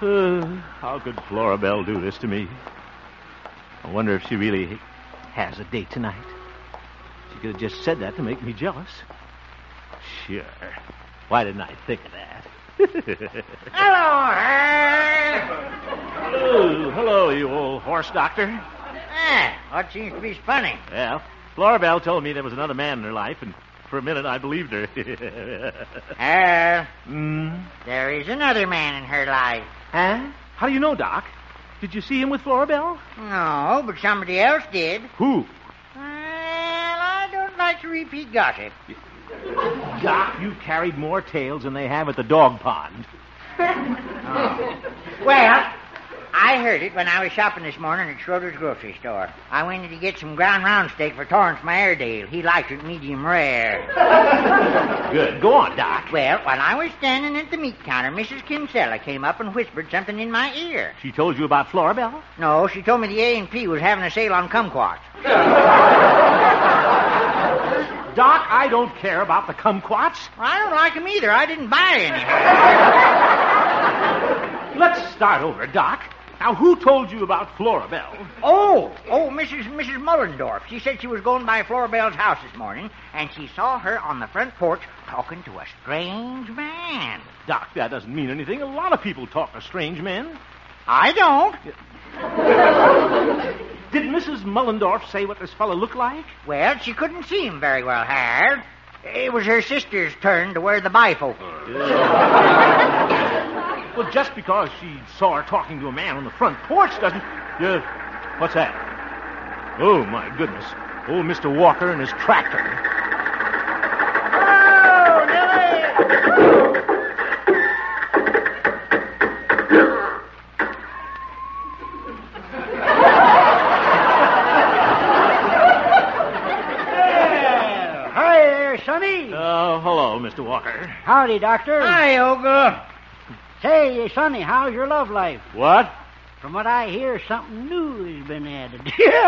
How could Florabelle do this to me? I wonder if she really has a date tonight. She could have just said that to make me jealous. Sure. Why didn't I think of that? Hello, Herb. Hello, you old horse doctor. What seems to be funny? Well, Florabelle told me there was another man in her life, and for a minute I believed her. There is another man in her life. Huh? How do you know, Doc? Did you see him with Florabelle? No, but somebody else did. Who? Well, I don't like to repeat gossip. Doc, you carried more tales than they have at the dog pond. Well, I heard it when I was shopping this morning at Schroeder's grocery store. I went in to get some ground round steak for Torrance, my Airedale. He likes it medium rare. Good. Go on, Doc. Well, while I was standing at the meat counter, Mrs. Kinsella came up and whispered something in my ear. She told you about Florabelle? No, she told me the A&P was having a sale on kumquats. Doc, I don't care about the kumquats. Well, I don't like them either. I didn't buy any. Let's start over, Doc. Now, who told you about Florabelle? Oh, Mrs. Mullendorf. She said she was going by Florabelle's house this morning, and she saw her on the front porch talking to a strange man. Doc, that doesn't mean anything. A lot of people talk to strange men. I don't. Did Mrs. Mullendorf say what this fellow looked like? Well, she couldn't see him very well, Harold. It was her sister's turn to wear the bifocal. Well, just because she saw her talking to a man on the front porch doesn't... what's that? Oh, my goodness. Old Mr. Walker and his tractor. Oh, Nellie! Hi there, Sonny. Oh, hello, Mr. Walker. Howdy, Doctor. Hi, Olga. Say, Sonny, how's your love life? What? From what I hear, something new has been added.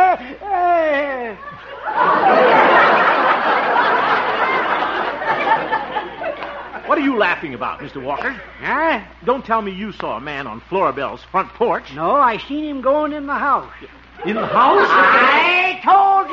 What are you laughing about, Mr. Walker? Huh? Don't tell me you saw a man on Florabelle's front porch. No, I seen him going in the house. In the house? I told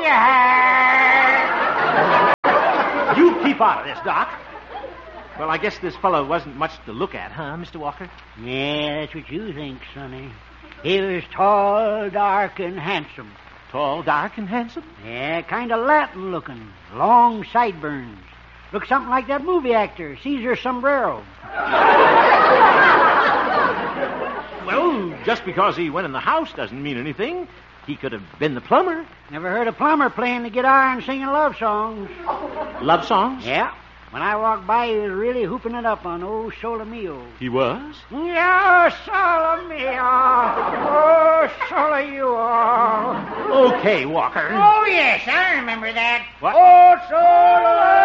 you, Herb. You keep out of this, Doc. Well, I guess this fellow wasn't much to look at, huh, Mr. Walker? Yeah, that's what you think, Sonny. He was tall, dark, and handsome. Tall, dark, and handsome? Yeah, kind of Latin looking. Long sideburns. Looks something like that movie actor, Cesar Sombrero. Well, just because he went in the house doesn't mean anything. He could have been the plumber. Never heard a plumber playing the guitar and singing love songs. Love songs? Yeah. When I walked by, he was really hooping it up on old Solo Mio. He was? Yeah, Solo Mio. Oh, Solo you all. Okay, Walker. Oh, yes, I remember that. What? Oh, Solo.